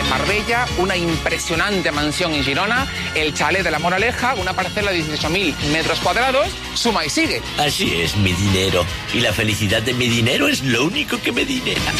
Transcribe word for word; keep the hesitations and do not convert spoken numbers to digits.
en Marbella, una impresionante mansión en Girona, el chalet de La Moraleja, una parcela de dieciocho mil metros cuadrados, suma y sigue. Así es, mi dinero. Y la felicidad de mi dinero es lo único que me dinera.